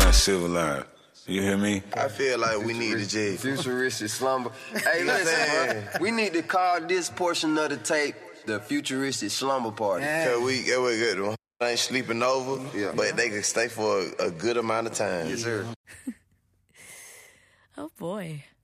not civilized. You hear me? I feel like we need to just... Futuristic slumber. Hey, listen, bro. We need to call this portion of the tape the Futuristic Slumber Party. Cause we good. Ain't sleeping over, but they can stay for a good amount of time. Yes, sir. Oh, boy.